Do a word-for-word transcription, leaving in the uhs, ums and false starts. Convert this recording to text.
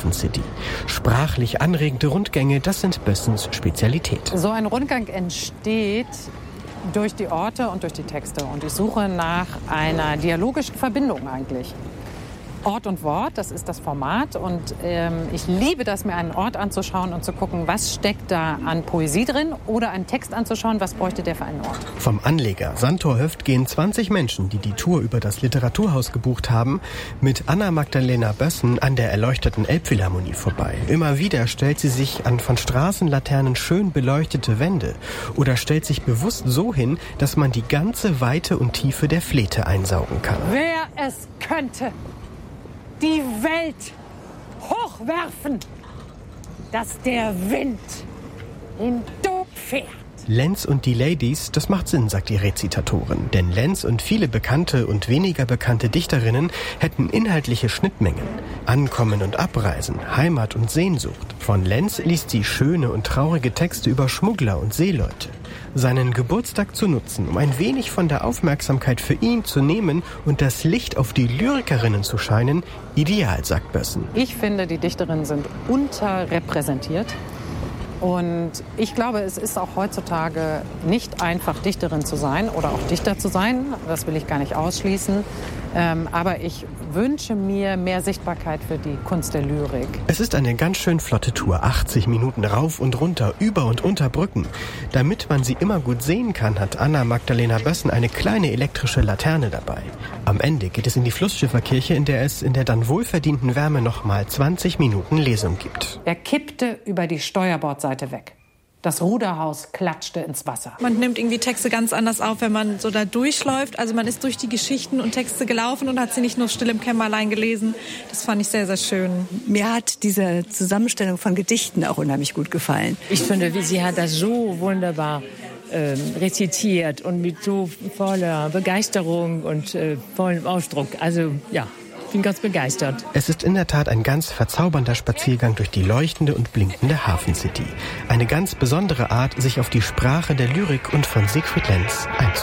Hafencity. Sprachlich anregende Rundgänge, das sind Bössens Spezialität. So ein Rundgang entsteht durch die Orte und durch die Texte. Und ich suche nach einer dialogischen Verbindung eigentlich. Ort und Wort, das ist das Format. Und ähm, ich liebe das, mir einen Ort anzuschauen und zu gucken, was steckt da an Poesie drin, oder einen Text anzuschauen, was bräuchte der für einen Ort. Vom Anleger Sandtor Höft gehen zwanzig Menschen, die die Tour über das Literaturhaus gebucht haben, mit Anna-Magdalena Bössen an der erleuchteten Elbphilharmonie vorbei. Immer wieder stellt sie sich an von Straßenlaternen schön beleuchtete Wände oder stellt sich bewusst so hin, dass man die ganze Weite und Tiefe der Flete einsaugen kann. Wer es könnte, die Welt hochwerfen, dass der Wind ihn doof fährt. Lenz und die Ladies, das macht Sinn, sagt die Rezitatorin. Denn Lenz und viele bekannte und weniger bekannte Dichterinnen hätten inhaltliche Schnittmengen. Ankommen und Abreisen, Heimat und Sehnsucht. Von Lenz liest sie schöne und traurige Texte über Schmuggler und Seeleute. Seinen Geburtstag zu nutzen, um ein wenig von der Aufmerksamkeit für ihn zu nehmen und das Licht auf die Lyrikerinnen zu scheinen, ideal, sagt Bössen. Ich finde, die Dichterinnen sind unterrepräsentiert. Und ich glaube, es ist auch heutzutage nicht einfach, Dichterin zu sein oder auch Dichter zu sein. Das will ich gar nicht ausschließen. Ähm, aber ich wünsche mir mehr Sichtbarkeit für die Kunst der Lyrik. Es ist eine ganz schön flotte Tour. achtzig Minuten rauf und runter, über und unter Brücken. Damit man sie immer gut sehen kann, hat Anna-Magdalena Bössen eine kleine elektrische Laterne dabei. Am Ende geht es in die Flussschifferkirche, in der es in der dann wohlverdienten Wärme nochmal zwanzig Minuten Lesung gibt. Er kippte über die Steuerbordseite weg. Das Ruderhaus klatschte ins Wasser. Man nimmt irgendwie Texte ganz anders auf, wenn man so da durchläuft. Also man ist durch die Geschichten und Texte gelaufen und hat sie nicht nur still im Kämmerlein gelesen. Das fand ich sehr, sehr schön. Mir hat diese Zusammenstellung von Gedichten auch unheimlich gut gefallen. Ich finde, sie hat das so wunderbar äh, rezitiert und mit so voller Begeisterung und äh, vollem Ausdruck. Also ja. Ich bin ganz begeistert. Es ist in der Tat ein ganz verzaubernder Spaziergang durch die leuchtende und blinkende Hafencity. Eine ganz besondere Art, sich auf die Sprache der Lyrik und von Siegfried Lenz einzulassen.